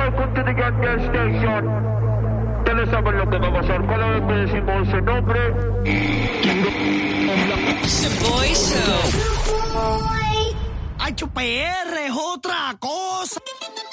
welcome to the Gas Station. Ustedes saben lo que va a pasar cada vez que decimos ese nombre. The Boy Show. ¡Ay, PR es otra cosa!